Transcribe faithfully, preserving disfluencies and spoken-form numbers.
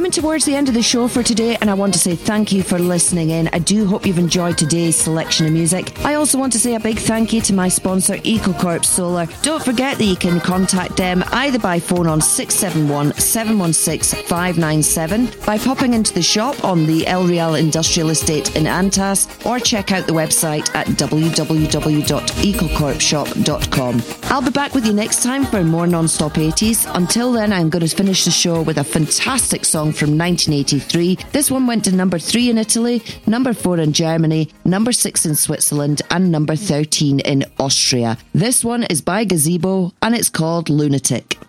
coming towards the end of the show for today, and I want to say thank you for listening in. I do hope you've enjoyed today's selection of music. I also want to say a big thank you to my sponsor, EcoCorp Solar. Don't forget that you can contact them either by phone on six seven one, seven one six, five nine seven, by popping into the shop on the El Real Industrial Estate in Antas, or check out the website at w w w dot ecocorp shop dot com. I'll be back with you next time for more non-stop eighties. Until then, I'm going to finish the show with a fantastic song from nineteen eighty-three. This one went to number three in Italy, number four in Germany, number six in Switzerland, and number thirteen in Austria. This one is by Gazebo, and it's called Lunatic.